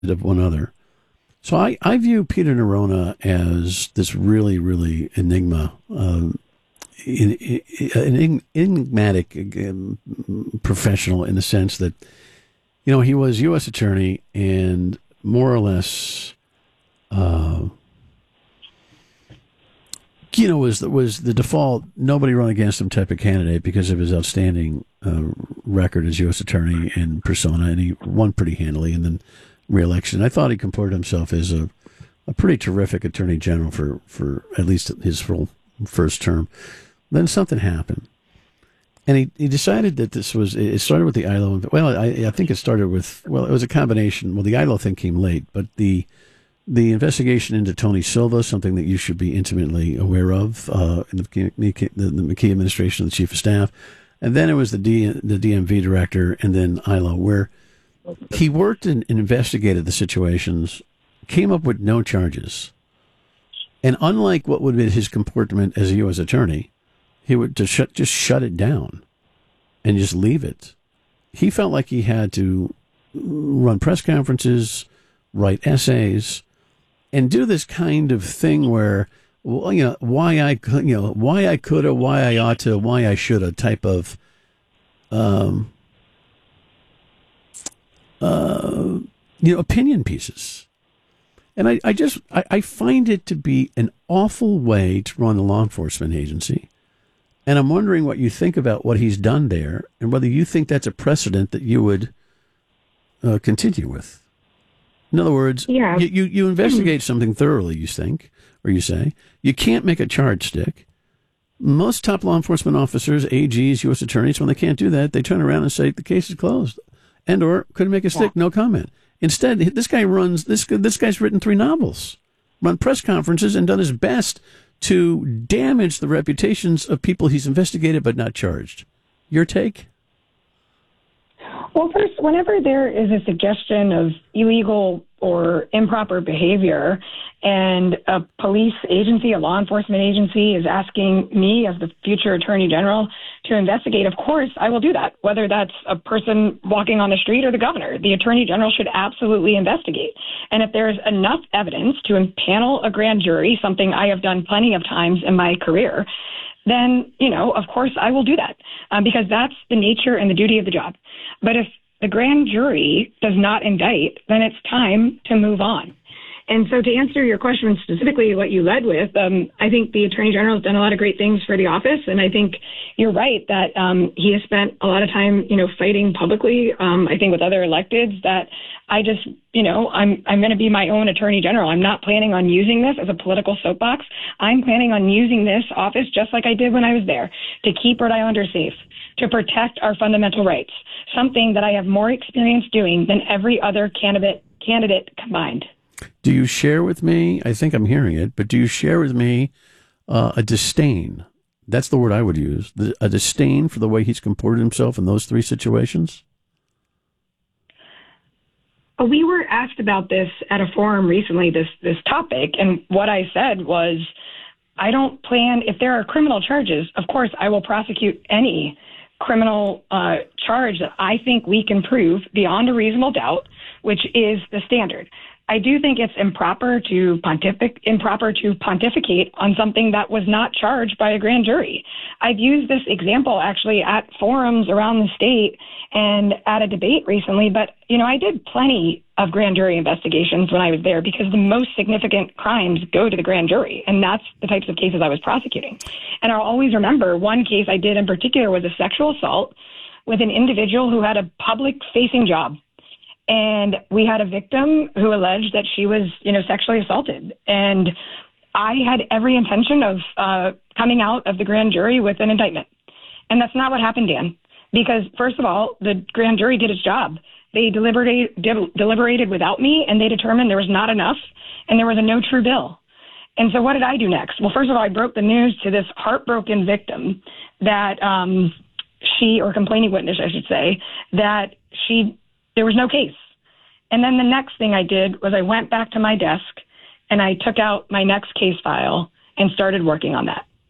of one other. So I view Peter Nerona as this really, really enigmatic professional in the sense that, he was U.S. attorney and more or less, was the default nobody run against him type of candidate because of his outstanding record as U.S. attorney and persona, and he won pretty handily and then re-election. I thought he comported himself as a pretty terrific attorney general for at least his full first term. Then something happened. And he decided that it started with the ILO. Well, I think it started with, it was a combination. Well, the ILO thing came late, but the investigation into Tony Silva, something that you should be intimately aware of in the McKee administration, the chief of staff. And then it was the DMV director, and then ILO, where he worked and investigated the situations, came up with no charges. And unlike what would be his comportment as a U.S. attorney, he would just shut it down and just leave it. He felt like he had to run press conferences, write essays, and do this kind of thing where, why I coulda, why I ought to, why I shoulda type of, opinion pieces. And I find it to be an awful way to run a law enforcement agency. And I'm wondering what you think about what he's done there and whether you think that's a precedent that you would continue with. In other words, yeah. you investigate something thoroughly, you think, or you say. You can't make a charge stick. Most top law enforcement officers, AGs, U.S. attorneys, when they can't do that, they turn around and say the case is closed. And or couldn't make a stick, no comment. Instead, this guy's written 3 novels, run press conferences, and done his best to damage the reputations of people he's investigated but not charged. Your take? Well, first, whenever there is a suggestion of illegal or improper behavior and a police agency, a law enforcement agency is asking me as the future attorney general to investigate, of course, I will do that, whether that's a person walking on the street or the governor. The attorney general should absolutely investigate. And if there's enough evidence to impanel a grand jury, something I have done plenty of times in my career, then, of course, I will do that because that's the nature and the duty of the job. But if the grand jury does not indict, then it's time to move on. And so to answer your question specifically, what you led with, I think the Attorney General has done a lot of great things for the office. And I think you're right that he has spent a lot of time, fighting publicly, I think with other electeds that I just, I'm going to be my own Attorney General. I'm not planning on using this as a political soapbox. I'm planning on using this office just like I did when I was there to keep Rhode Islanders safe, to protect our fundamental rights, something that I have more experience doing than every other candidate combined. Do you share with me, I think I'm hearing it, but do you share with me a disdain? That's the word I would use, a disdain for the way he's comported himself in those 3 situations? We were asked about this at a forum recently, this topic, and what I said was, I don't plan, if there are criminal charges, of course, I will prosecute any criminal charge that I think we can prove beyond a reasonable doubt, which is the standard. I do think it's improper to pontificate on something that was not charged by a grand jury. I've used this example actually at forums around the state and at a debate recently, but I did plenty of grand jury investigations when I was there because the most significant crimes go to the grand jury, and that's the types of cases I was prosecuting. And I'll always remember one case I did in particular was a sexual assault with an individual who had a public-facing job. And we had a victim who alleged that she was, sexually assaulted. And I had every intention of coming out of the grand jury with an indictment. And that's not what happened, Dan, because first of all, the grand jury did its job. They deliberated without me, and they determined there was not enough, and there was a no true bill. And so what did I do next? Well, first of all, I broke the news to this heartbroken victim that or complaining witness, I should say, that there was no case. And then the next thing I did was I went back to my desk and I took out my next case file and started working on that.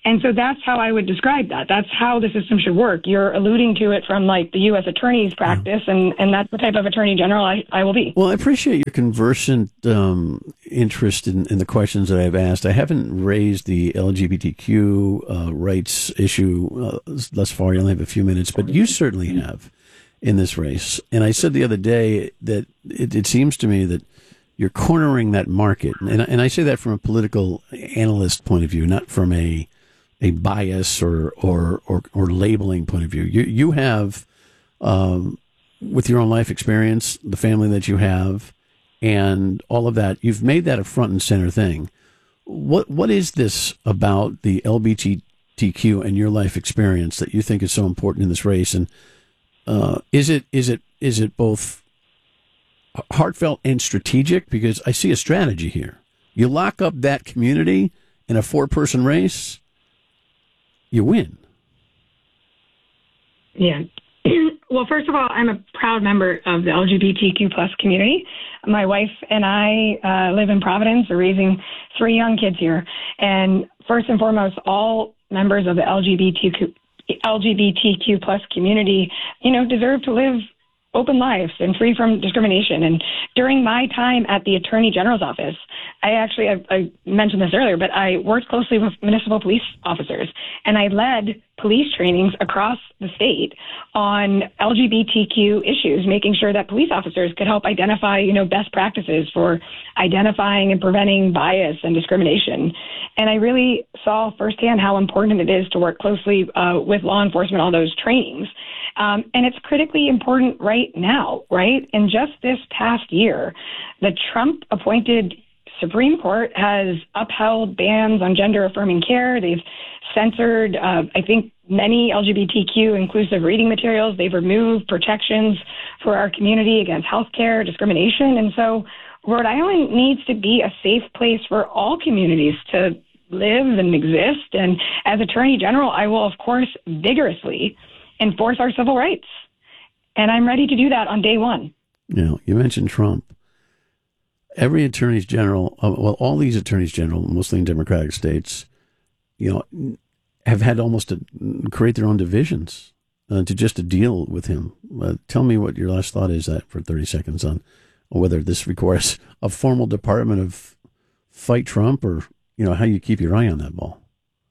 And so that's how I would describe that. That's how the system should work. You're alluding to it from like the U.S. attorney's practice, and that's the type of attorney general I will be. Well, I appreciate your conversant interest in the questions that I've asked. I haven't raised the LGBTQ rights issue thus far. You only have a few minutes, but you certainly have in this race. And I said the other day that it seems to me that you're cornering that market. And I say that from a political analyst point of view, not from a bias or labeling point of view. You have, with your own life experience, the family that you have, and all of that, you've made that a front and center thing. What is this about the LGBTQ and your life experience that you think is so important in this race? And is it both heartfelt and strategic? Because I see a strategy here. You lock up that community in a 4-person race, you win. Yeah. Well, first of all, I'm a proud member of the LGBTQ plus community. My wife and I live in Providence. We're raising 3 young kids here. And first and foremost, all members of the LGBTQ plus community, deserve to live open lives and free from discrimination. And during my time at the Attorney General's office, I mentioned this earlier, but I worked closely with municipal police officers, and I led police trainings across the state on LGBTQ issues, making sure that police officers could help identify, best practices for identifying and preventing bias and discrimination. And I really saw firsthand how important it is to work closely with law enforcement on those trainings. And it's critically important right now, right? In just this past year, the Trump-appointed Supreme Court has upheld bans on gender-affirming care. They've censored, many LGBTQ inclusive reading materials. They've removed protections for our community against healthcare discrimination. And so Rhode Island needs to be a safe place for all communities to live and exist. And as Attorney General, I will, of course, vigorously enforce our civil rights. And I'm ready to do that on day one. You mentioned Trump. Every attorneys general, all these attorneys general, mostly in Democratic states, have had almost to create their own divisions to deal with him. Tell me what your last thought is for 30 seconds on whether this requires a formal department of fight Trump or, how you keep your eye on that ball.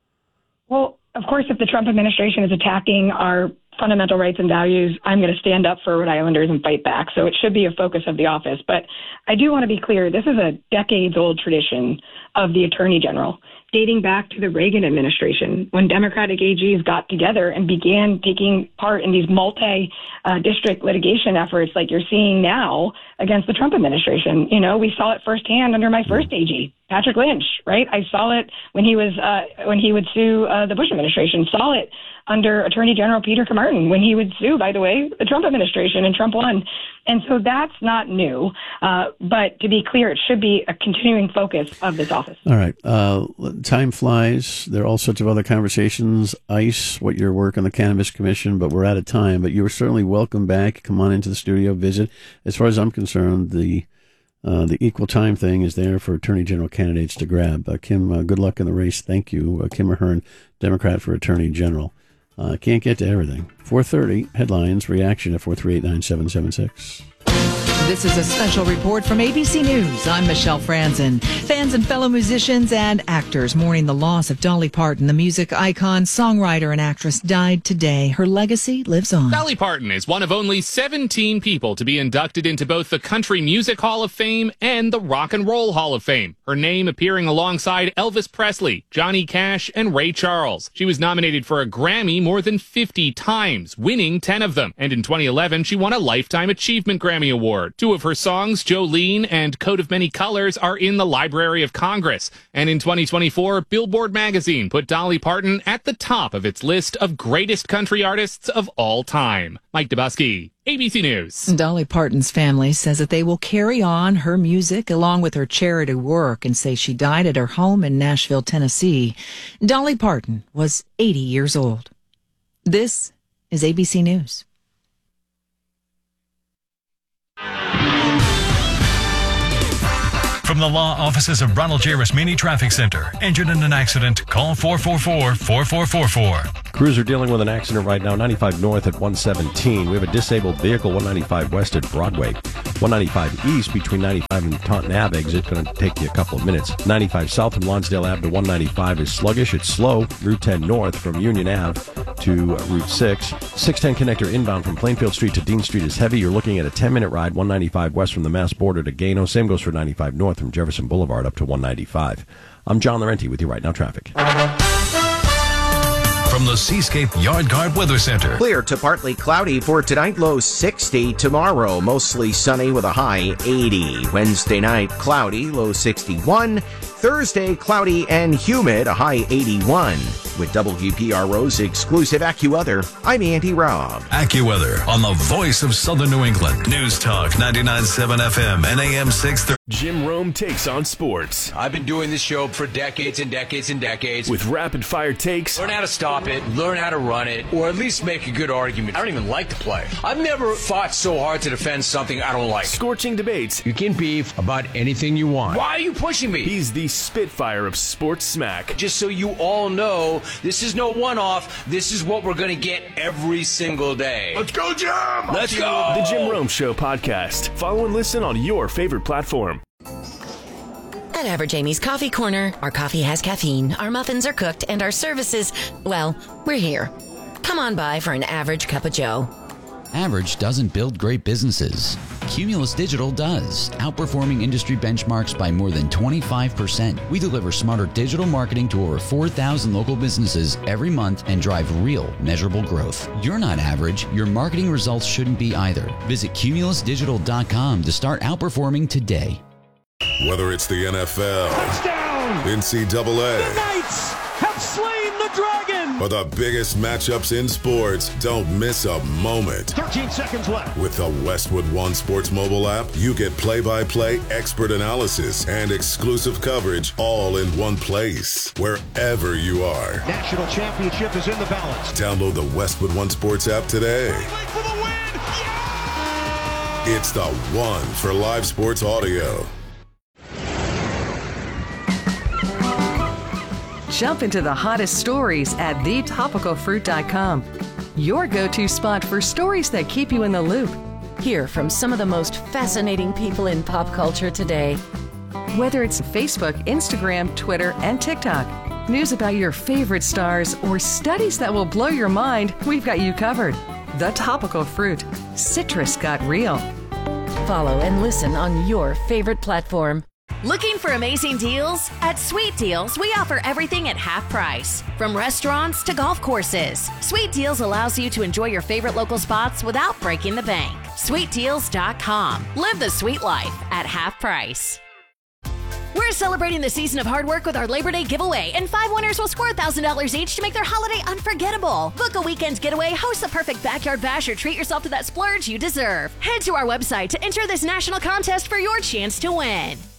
Well, of course, if the Trump administration is attacking our fundamental rights and values, I'm going to stand up for Rhode Islanders and fight back. So it should be a focus of the office. But I do want to be clear, this is a decades-old tradition of the Attorney General, dating back to the Reagan administration, when Democratic AGs got together and began taking part in these multi-district litigation efforts like you're seeing now against the Trump administration. We saw it firsthand under my first AG, Patrick Lynch, right? I saw it when he would sue the Bush administration, saw it under Attorney General Peter Camartin when he would sue, by the way, the Trump administration, and Trump won. And so that's not new. But to be clear, it should be a continuing focus of this office. All right. Time flies. There are all sorts of other conversations. ICE, what your work on the Cannabis Commission, but we're out of time. But you are certainly welcome back. Come on into the studio, visit. As far as I'm concerned, the equal time thing is there for Attorney General candidates to grab. Kim, good luck in the race. Thank you. Kim Ahern, Democrat for Attorney General. Can't get to everything. 4:30, headlines, reaction at 438-9776. This is a special report from ABC News. I'm Michelle Franzen. Fans and fellow musicians and actors mourning the loss of Dolly Parton. The music icon, songwriter, and actress died today. Her legacy lives on. Dolly Parton is one of only 17 people to be inducted into both the Country Music Hall of Fame and the Rock and Roll Hall of Fame. Her name appearing alongside Elvis Presley, Johnny Cash, and Ray Charles. She was nominated for a Grammy more than 50 times, winning 10 of them. And in 2011, she won a Lifetime Achievement Grammy Award. 2 of her songs, Jolene and Coat of Many Colors, are in the Library of Congress. And in 2024, Billboard magazine put Dolly Parton at the top of its list of greatest country artists of all time. Mike Dubusky, ABC News. Dolly Parton's family says that they will carry on her music along with her charity work and say she died at her home in Nashville, Tennessee. Dolly Parton was 80 years old. This is ABC News. From the law offices of Ronald J. Rosmini Traffic Center. Injured in an accident? Call 444-4444. Crews are dealing with an accident right now, 95 north at 117. We have a disabled vehicle, 195 west at Broadway. 195 east between 95 and Taunton Ave exit. Going to take you a couple of minutes. 95 south from Lonsdale Ave to 195 is sluggish. It's slow. Route 10 north from Union Ave to Route 6. 610 connector inbound from Plainfield Street to Dean Street is heavy. You're looking at a 10-minute ride, 195 west from the Mass border to Gano. Same goes for 95 north from Jefferson Boulevard up to 195. I'm John Laurenti with you right now, traffic. From the Seascape Yard Guard Weather Center. Clear to partly cloudy for tonight, low 60. Tomorrow, mostly sunny with a high 80. Wednesday night, cloudy, low 61. Thursday, cloudy and humid, a high 81. With WPRO's exclusive AccuWeather, I'm Andy Robb. AccuWeather on the voice of Southern New England. News Talk 99.7 FM and AM 630. Jim Rome takes on sports. I've been doing this show for decades and decades and decades. With rapid-fire takes. Learn how to stop it, learn how to run it, or at least make a good argument. I don't even like the play. I've never fought so hard to defend something I don't like. Scorching debates. You can beef about anything you want. Why are you pushing me? He's the Spitfire of sports smack. Just so you all know, this is no one-off. This is what we're going to get every single day. Let's go, Jim! Let's go! The Jim Rome Show podcast. Follow and listen on your favorite platform. At Average Amy's Coffee Corner, our coffee has caffeine, our muffins are cooked, and our services, well, we're here. Come on by for an average cup of joe. Average doesn't build great businesses. Cumulus Digital does, outperforming industry benchmarks by more than 25%. We deliver smarter digital marketing to over 4,000 local businesses every month and drive real, measurable growth. You're not average. Your marketing results shouldn't be either. Visit cumulusdigital.com to start outperforming today. Whether it's the NFL, touchdown, NCAA, the Knights have slain the dragon, or the biggest matchups in sports, don't miss a moment. 13 seconds left. With the Westwood One Sports mobile app, you get play-by-play expert analysis and exclusive coverage all in one place, wherever you are. National championship is in the balance. Download the Westwood One Sports app today. For the win. Yeah! It's the one for live sports audio. Jump into the hottest stories at thetopicalfruit.com. Your go-to spot for stories that keep you in the loop. Hear from some of the most fascinating people in pop culture today. Whether it's Facebook, Instagram, Twitter, and TikTok, news about your favorite stars, or studies that will blow your mind, we've got you covered. The Topical Fruit. Citrus got real. Follow and listen on your favorite platform. Looking for amazing deals? At Sweet Deals, we offer everything at half price. From restaurants to golf courses, Sweet Deals allows you to enjoy your favorite local spots without breaking the bank. SweetDeals.com. Live the sweet life at half price. We're celebrating the season of hard work with our Labor Day giveaway, and 5 winners will score $1,000 each to make their holiday unforgettable. Book a weekend getaway, host the perfect backyard bash, or treat yourself to that splurge you deserve. Head to our website to enter this national contest for your chance to win.